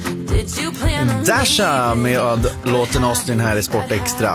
Dasha med låten Austin här i Sport Extra.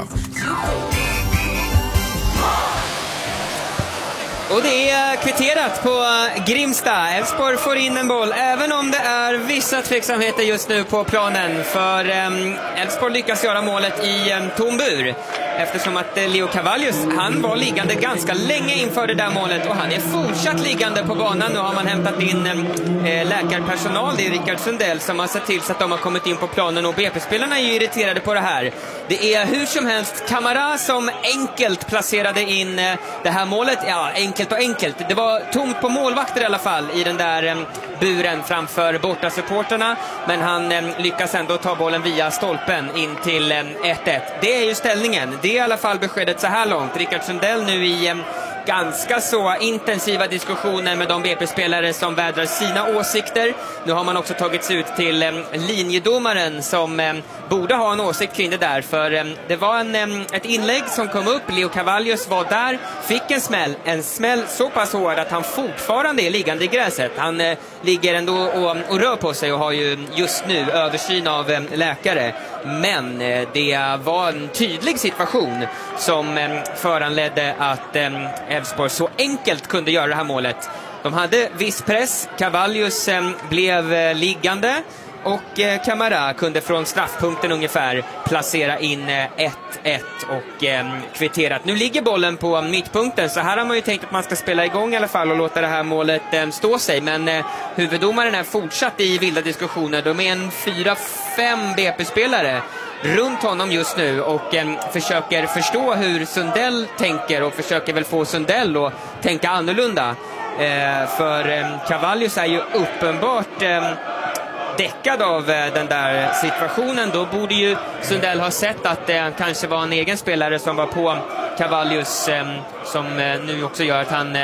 Och det är kvitterat på Grimsta. Elfsborg får in en boll, även om det är vissa tveksamheter just nu på planen. För Elfsborg lyckas göra målet i tom bur. Eftersom att Leo Cavallius, han var liggande ganska länge inför det där målet. Och han är fortsatt liggande på banan. Nu har man hämtat in läkarpersonal. Det är Rickard Sundell som har sett till så att de har kommit in på planen. Och BP-spelarna är ju irriterade på det här. Det är hur som helst Camara som enkelt placerade in det här målet. Ja, enkelt och enkelt. Det var tomt på målvakter i alla fall i den där buren framför bortasupporterna. Men han lyckas ändå ta bollen via stolpen in till 1-1. Det är ju ställningen. Det är i alla fall beskedet så här långt. Rickard Sundell nu i ganska så intensiva diskussioner med de BP-spelare som vädrar sina åsikter. Nu har man också tagit sig ut till linjedomaren som borde ha en åsikt kring det där. För det var ett inlägg som kom upp. Leo Cavallius var där, fick en smäll. En smäll så pass hård att han fortfarande är liggande i gräset. Han ligger ändå och rör på sig och har ju just nu översyn av läkare. Men det var en tydlig situation som föranledde att Elfsborg så enkelt kunde göra det här målet. De hade viss press, Cavallius blev liggande och Camara kunde från straffpunkten ungefär placera in 1-1 och kvitterat. Nu ligger bollen på mittpunkten, så här har man ju tänkt att man ska spela igång i alla fall och låta det här målet stå sig. Men huvuddomaren är fortsatt i vilda diskussioner. De är en 4-5 BP-spelare runt honom just nu och försöker förstå hur Sundell tänker och försöker väl få Sundell att tänka annorlunda. För Cavallius är ju uppenbart däckad av den där situationen. Då borde ju Sundell ha sett att det kanske var en egen spelare som var på Cavallius, som nu också gör att han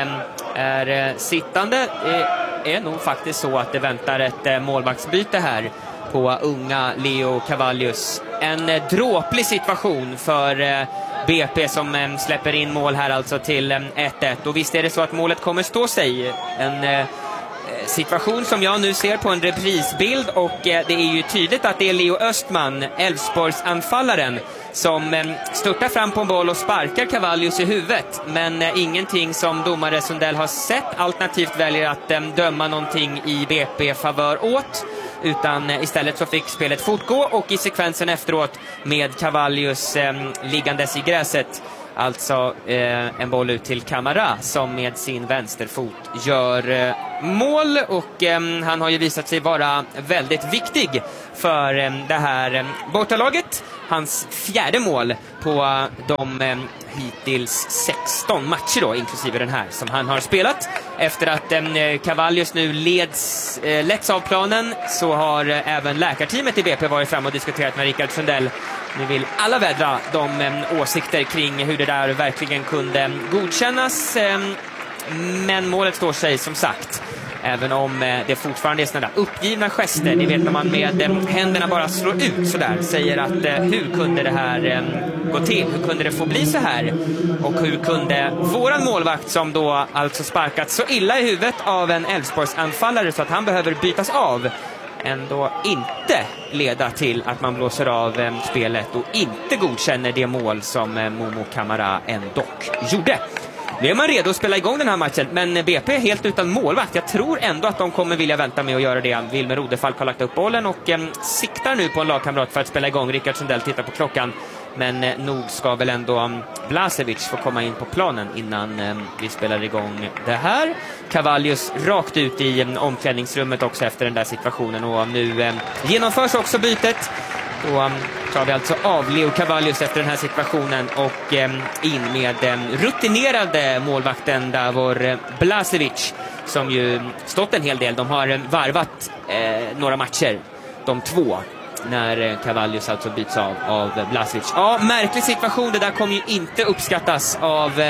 är sittande. Det är nog faktiskt så att det väntar ett målvaktsbyte här på unga Leo Cavallius. En dråplig situation för BP som släpper in mål här alltså till 1-1. Och visst är det så att målet kommer stå sig. En situation som jag nu ser på en reprisbild, och det är ju tydligt att det är Leo Östman, Elfsborgs anfallaren, som störtar fram på en boll och sparkar Cavallius i huvudet. Men ingenting som domare Sundell har sett, alternativt väljer att döma någonting i BP-favör åt. Utan istället så fick spelet fortgå, och i sekvensen efteråt med Cavallius liggandes i gräset, alltså en boll ut till Camara som med sin vänsterfot gör mål. Och han har ju visat sig vara väldigt viktig för det här bortalaget. Hans fjärde mål på de hittills 16 matcher då, inklusive den här som han har spelat. Efter att Cavallius nu letts av planen, så har även läkarteamet i BP varit fram och diskuterat med Rickard Sundell. Nu vill alla vädra de åsikter kring hur det där verkligen kunde godkännas. Men målet står sig som sagt. Även om det fortfarande är sådana där uppgivna gester. Ni vet när man med händerna bara slår ut sådär. Säger att hur kunde det här gå till? Hur kunde det få bli så här? Och hur kunde våran målvakt, som då alltså sparkat så illa i huvudet av en Elfsborgs anfallare så att han behöver bytas av, ändå inte leda till att man blåser av spelet och inte godkänner det mål som Momo Camara ändå gjorde. Nu är man redo att spela igång den här matchen, men BP är helt utan målvakt. Jag tror ändå att de kommer vilja vänta med att göra det. Wilmer Rodefalk har lagt upp bollen och siktar nu på en lagkamrat för att spela igång. Rickard Sundell tittar på klockan, men nog ska väl ändå Blasevic få komma in på planen innan vi spelar igång det här. Cavallius rakt ut i omklädningsrummet också efter den där situationen, och nu genomförs också bytet. Då tar vi alltså av Leo Cavallius efter den här situationen och in med den rutinerade målvakten Davor Blasevic, som ju stått en hel del. De har varvat några matcher, de två, när Cavallius alltså byts av Blasevic. Ja, märklig situation. Det där kommer ju inte uppskattas av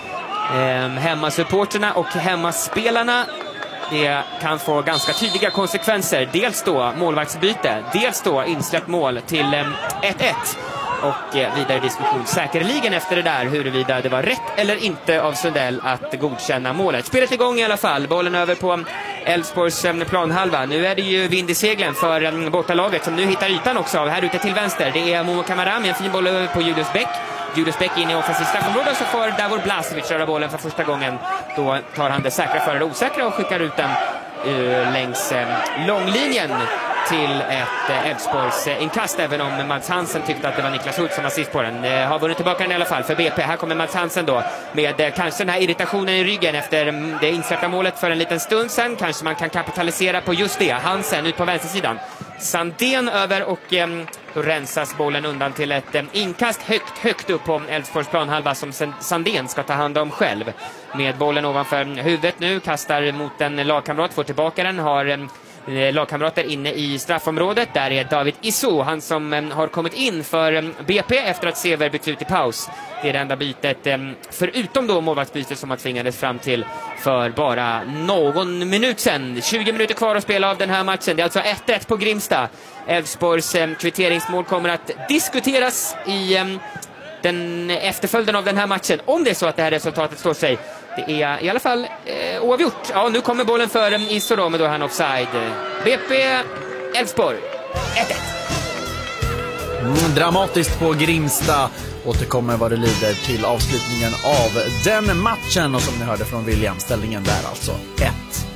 hemmasupporterna och hemmaspelarna. Det kan få ganska tydliga konsekvenser. Dels då målvaktsbyte, dels då insläppt mål till 1-1. Och vidare diskussion säkerligen efter det där, huruvida det var rätt eller inte av Sundell att godkänna målet. Spelet igång i alla fall. Bollen över på Elfsborgs planhalva. Nu är det ju vind i seglen för bortalaget som nu hittar ytan också här ute till vänster. Det är Momo Kamara med en fin boll på Julius Bäck. Julius Bäck in i offensivt straffområde, så får Davor Blasevic köra bollen för första gången. Då tar han det säkra före det osäkra och skickar ut den längs långlinjen till ett Elfsborgs inkast, även om Mats Hansen tyckte att det var Niklas Hult som var sist på den. Har vunnit tillbaka den i alla fall för BP. Här kommer Mats Hansen då med kanske den här irritationen i ryggen efter det insläppta målet för en liten stund sedan. Kanske man kan kapitalisera på just det. Hansen ut på vänstersidan. Sandén över och då rensas bollen undan till ett inkast högt upp på Elfsborgs planhalva som Sandén ska ta hand om själv. Med bollen ovanför huvudet nu, kastar mot en lagkamrat, får tillbaka den, har lagkamrater inne i straffområdet. Där är David Isso, han som har kommit in för BP efter att Sever bytt ut i paus. Det är det enda bytet, förutom då målvaktsbytet som har tvingades fram till för bara någon minut sedan. 20 minuter kvar att spela av den här matchen. Det är alltså 1-1 på Grimsta. Elfsborgs kvitteringsmål kommer att diskuteras i den efterföljden av den här matchen. Om det är så att det här resultatet står sig. Det är i alla fall oavgjort. Ja, nu kommer bollen för Isso då, men då är han offside. BP Elfsborg 1-1. Dramatiskt på Grimsta. Återkommer vad det lider till avslutningen av den matchen. Och som ni hörde från William, ställningen där alltså 1-1.